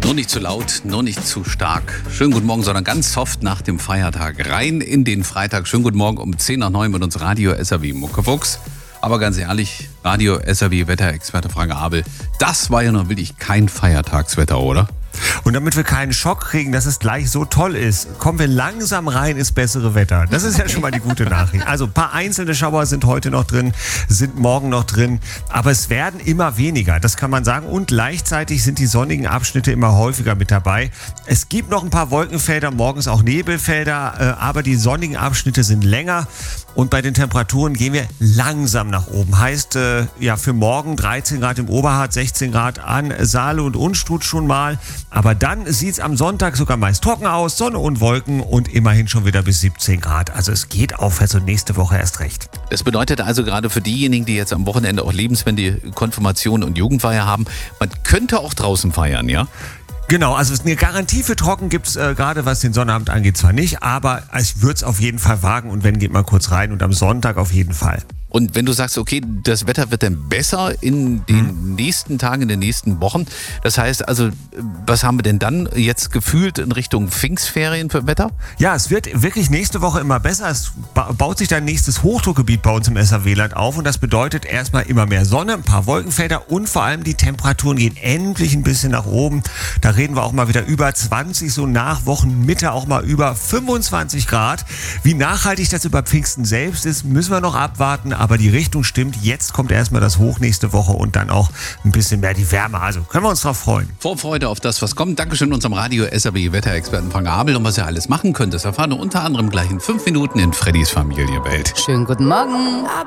Nur nicht zu laut, nur nicht zu stark. Schönen guten Morgen, sondern ganz soft nach dem Feiertag. Rein in den Freitag. Schönen guten Morgen um 10 nach 9 mit uns Radio SAW Muckefuchs. Aber ganz ehrlich, Radio SAW Wetterexperte Frank Abel, das war ja noch wirklich kein Feiertagswetter, oder? Und damit wir keinen Schock kriegen, dass es gleich so toll ist, kommen wir langsam rein ins bessere Wetter. Das ist ja schon mal die gute Nachricht. Also ein paar einzelne Schauer sind heute noch drin, sind morgen noch drin, aber es werden immer weniger, das kann man sagen. Und gleichzeitig sind die sonnigen Abschnitte immer häufiger mit dabei. Es gibt noch ein paar Wolkenfelder, morgens auch Nebelfelder, aber die sonnigen Abschnitte sind länger. Und bei den Temperaturen gehen wir langsam nach oben. Heißt, für morgen 13 Grad im Oberharz, 16 Grad an Saale und Unstrut schon mal. Aber dann sieht es am Sonntag sogar meist trocken aus, Sonne und Wolken und immerhin schon wieder bis 17 Grad. Also es geht aufwärts und nächste Woche erst recht. Das bedeutet also gerade für diejenigen, die jetzt am Wochenende auch Lebenswende, Konfirmation und Jugendfeier haben, man könnte auch draußen feiern, ja? Genau, also eine Garantie für trocken gibt es gerade, was den Sonnabend angeht, zwar nicht, aber ich würde es auf jeden Fall wagen und wenn, geht mal kurz rein und am Sonntag auf jeden Fall. Und wenn du sagst, okay, das Wetter wird dann besser in den nächsten Tagen, in den nächsten Wochen, das heißt also, was haben wir denn dann jetzt gefühlt in Richtung Pfingstferien für Wetter? Ja, es wird wirklich nächste Woche immer besser. Es baut sich dann nächstes Hochdruckgebiet bei uns im SAW-Land auf und das bedeutet erstmal immer mehr Sonne, ein paar Wolkenfelder und vor allem die Temperaturen gehen endlich ein bisschen nach oben. Da reden wir auch mal wieder über 20, so nach Wochenmitte auch mal über 25 Grad. Wie nachhaltig das über Pfingsten selbst ist, müssen wir noch abwarten. Aber die Richtung stimmt. Jetzt kommt erstmal das Hoch nächste Woche und dann auch ein bisschen mehr die Wärme. Also können wir uns drauf freuen. Vorfreude auf das, was kommt. Dankeschön unserem Radio SAW Wetterexperten Frank Abel. Und was ihr alles machen könnt, das erfahren wir unter anderem gleich in 5 Minuten in Freddys Familienwelt. Schönen guten Morgen.